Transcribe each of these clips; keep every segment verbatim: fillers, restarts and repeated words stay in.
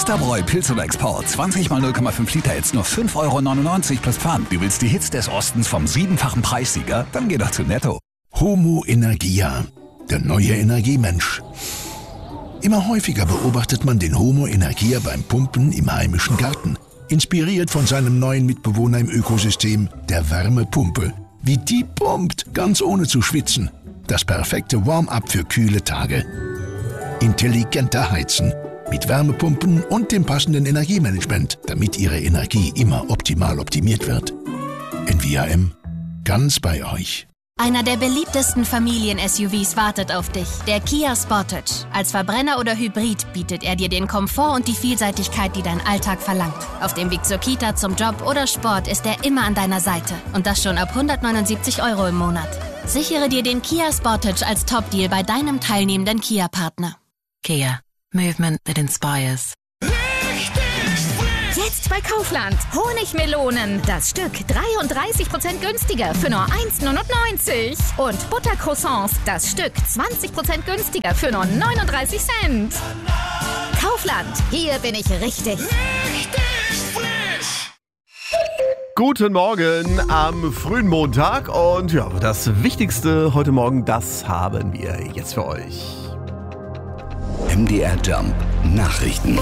Westerbräu Pilz oder Export. zwanzig mal null Komma fünf Liter jetzt nur fünf Euro neunundneunzig plus Pfand. Du willst die Hits des Ostens vom siebenfachen Preissieger? Dann geh doch zu Netto. Homo Energia, der neue Energiemensch. Immer häufiger beobachtet man den Homo Energia beim Pumpen im heimischen Garten. Inspiriert von seinem neuen Mitbewohner im Ökosystem, der Wärmepumpe. Wie die pumpt, ganz ohne zu schwitzen. Das perfekte Warm-up für kühle Tage. Intelligenter Heizen. Mit Wärmepumpen und dem passenden Energiemanagement, damit Ihre Energie immer optimal optimiert wird. N V A M. Ganz bei euch. Einer der beliebtesten Familien-S U Vs wartet auf dich, der Kia Sportage. Als Verbrenner oder Hybrid bietet er dir den Komfort und die Vielseitigkeit, die dein Alltag verlangt. Auf dem Weg zur Kita, zum Job oder Sport ist er immer an deiner Seite. Und das schon ab hundertneunundsiebzig Euro im Monat. Sichere dir den Kia Sportage als Top-Deal bei deinem teilnehmenden Kia-Partner. Kia. Movement that inspires. Jetzt bei Kaufland. Honigmelonen. Das Stück dreiunddreißig Prozent günstiger für nur eins neunundneunzig. Und Buttercroissants. Das Stück zwanzig Prozent günstiger für nur neununddreißig Cent. Kaufland. Hier bin ich richtig. Richtig frisch. Guten Morgen am frühen Montag. Und ja, das Wichtigste heute Morgen, das haben wir jetzt für euch. M D R Jump Nachrichten.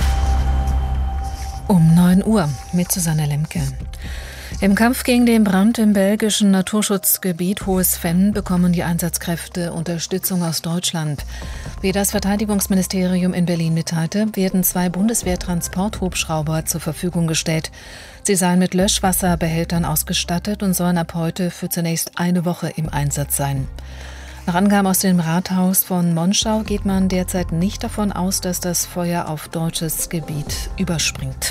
Um neun Uhr mit Susanne Lemke. Im Kampf gegen den Brand im belgischen Naturschutzgebiet Hohes Venn bekommen die Einsatzkräfte Unterstützung aus Deutschland. Wie das Verteidigungsministerium in Berlin mitteilte, werden zwei Bundeswehr-Transporthubschrauber zur Verfügung gestellt. Sie seien mit Löschwasserbehältern ausgestattet und sollen ab heute für zunächst eine Woche im Einsatz sein. Nach Angaben aus dem Rathaus von Monschau geht man derzeit nicht davon aus, dass das Feuer auf deutsches Gebiet überspringt.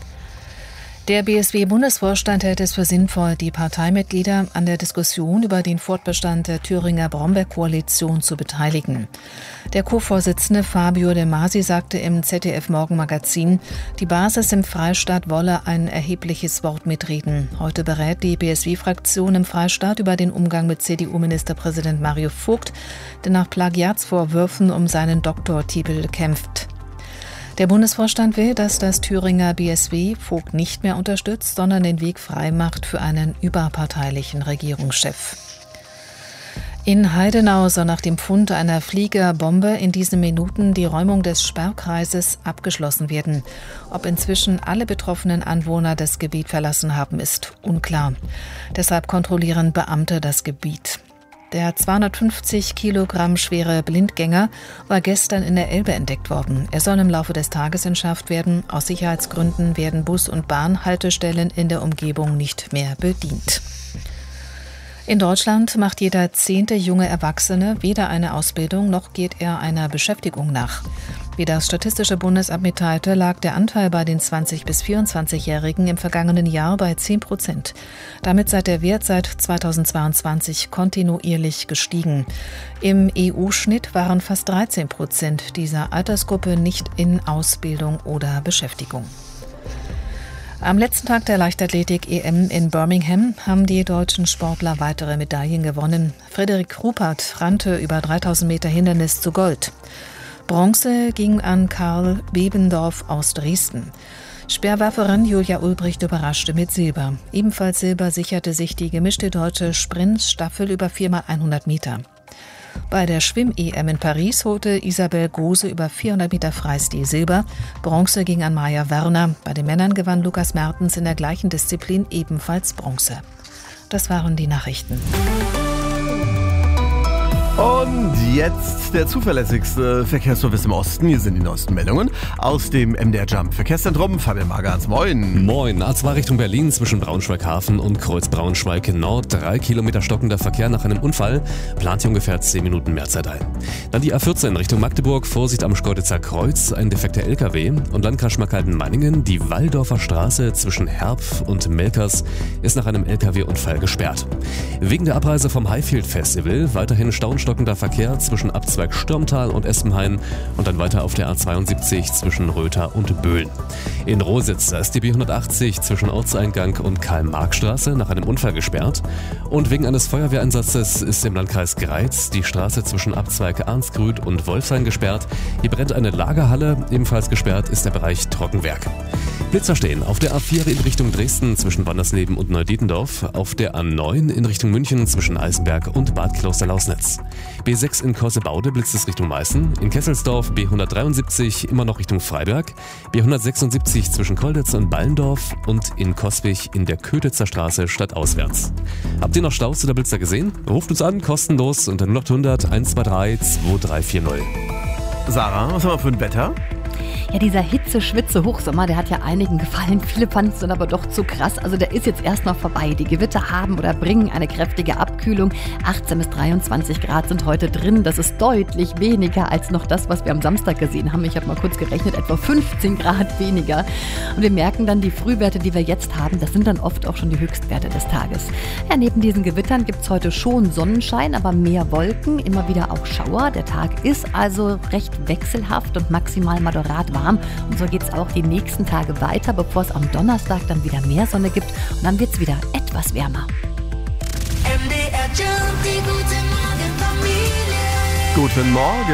Der B S W-Bundesvorstand hält es für sinnvoll, die Parteimitglieder an der Diskussion über den Fortbestand der Thüringer Brombeerkoalition zu beteiligen. Der Co-Vorsitzende Fabio De Masi sagte im Z D F-Morgenmagazin, die Basis im Freistaat wolle ein erhebliches Wort mitreden. Heute berät die B S W-Fraktion im Freistaat über den Umgang mit C D U-Ministerpräsident Mario Vogt, der nach Plagiatsvorwürfen um seinen Doktortitel kämpft. Der Bundesvorstand will, dass das Thüringer B S W Vogt nicht mehr unterstützt, sondern den Weg frei macht für einen überparteilichen Regierungschef. In Heidenau soll nach dem Fund einer Fliegerbombe in diesen Minuten die Räumung des Sperrkreises abgeschlossen werden. Ob inzwischen alle betroffenen Anwohner das Gebiet verlassen haben, ist unklar. Deshalb kontrollieren Beamte das Gebiet. Der zweihundertfünfzig Kilogramm schwere Blindgänger war gestern in der Elbe entdeckt worden. Er soll im Laufe des Tages entschärft werden. Aus Sicherheitsgründen werden Bus- und Bahnhaltestellen in der Umgebung nicht mehr bedient. In Deutschland macht jeder zehnte junge Erwachsene weder eine Ausbildung noch geht er einer Beschäftigung nach. Wie das Statistische Bundesamt mitteilte, lag der Anteil bei den zwanzig- bis vierundzwanzigjährigen im vergangenen Jahr bei zehn Prozent. Damit sei der Wert seit zweitausendzweiundzwanzig kontinuierlich gestiegen. Im E U-Schnitt waren fast dreizehn Prozent dieser Altersgruppe nicht in Ausbildung oder Beschäftigung. Am letzten Tag der Leichtathletik-E M in Birmingham haben die deutschen Sportler weitere Medaillen gewonnen. Frederik Ruppert rannte über dreitausend Meter Hindernis zu Gold. Bronze ging an Karl Bebendorf aus Dresden. Speerwerferin Julia Ulbricht überraschte mit Silber. Ebenfalls Silber sicherte sich die gemischte deutsche Sprintstaffel über vier mal hundert Meter. Bei der Schwimm-E M in Paris holte Isabel Gose über vierhundert Meter Freistil Silber. Bronze ging an Maja Werner. Bei den Männern gewann Lukas Mertens in der gleichen Disziplin ebenfalls Bronze. Das waren die Nachrichten. Und jetzt der zuverlässigste Verkehrsservice im Osten. Hier sind die neuesten Meldungen aus dem M D R Jump Verkehrszentrum. Fabian Magerns, moin. Moin. A zwei Richtung Berlin zwischen Braunschweig-Hafen und Kreuz-Braunschweig Nord. Drei Kilometer stockender Verkehr nach einem Unfall. Plant hier ungefähr zehn Minuten Mehrzeit ein. Dann die A vierzehn Richtung Magdeburg. Vorsicht am Schkeuditzer Kreuz. Ein defekter L K W. Und Landkreis Schmalkalden-Meiningen. Die Walldorfer Straße zwischen Herpf und Melkers ist nach einem L K W-Unfall gesperrt. Wegen der Abreise vom Highfield Festival weiterhin Stauenstau stockender Verkehr zwischen Abzweig Stürmtal und Espenhain und dann weiter auf der A zweiundsiebzig zwischen Röther und Böhlen. In Rositz ist die B hundertachtzig zwischen Ortseingang und Karl-Marx-Straße nach einem Unfall gesperrt. Und wegen eines Feuerwehreinsatzes ist im Landkreis Greiz die Straße zwischen Abzweig Arnsgrüd und Wolfshain gesperrt. Hier brennt eine Lagerhalle, ebenfalls gesperrt ist der Bereich Trockenwerk. Blitzer stehen auf der A vier in Richtung Dresden zwischen Wandersleben und Neudietendorf, auf der A neun in Richtung München zwischen Eisenberg und Bad Kloster-Lausnitz. B sechs in Korsebaude blitzt es Richtung Meißen, in Kesselsdorf B hundertdreiundsiebzig immer noch Richtung Freiberg, B hundertsechsundsiebzig zwischen Kolditz und Ballendorf und in Coswig in der Köditzer Straße stadtauswärts. Habt ihr noch Staus oder Blitzer gesehen? Ruft uns an, kostenlos unter null acht hundert eins zwei drei zwei drei vier null. Sarah, was haben wir für ein Wetter? Ja, dieser Hitze-Schwitze-Hochsommer, der hat ja einigen gefallen. Viele fanden es dann aber doch zu krass. Also der ist jetzt erstmal vorbei. Die Gewitter haben oder bringen eine kräftige Abkühlung. achtzehn bis dreiundzwanzig Grad sind heute drin. Das ist deutlich weniger als noch das, was wir am Samstag gesehen haben. Ich habe mal kurz gerechnet, etwa fünfzehn Grad weniger. Und wir merken dann, die Frühwerte, die wir jetzt haben, das sind dann oft auch schon die Höchstwerte des Tages. Ja, neben diesen Gewittern gibt es heute schon Sonnenschein, aber mehr Wolken, immer wieder auch Schauer. Der Tag ist also recht wechselhaft und maximal moderat warm. Und so geht es auch die nächsten Tage weiter, bevor es am Donnerstag dann wieder mehr Sonne gibt. Und dann wird es wieder etwas wärmer. Guten Morgen.